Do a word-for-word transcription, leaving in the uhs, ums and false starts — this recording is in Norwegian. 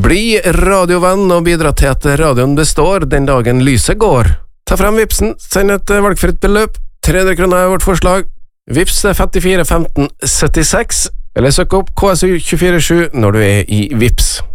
Bli radiovenn og bidra til at radioen består den dagen lyset går. Ta frem vipsen, send et valgfritt beløp, tre hundre kroner er vårt forslag. Vips femtifire femten syttiseks, eller søk opp K S U to fire sju når du er i Vips.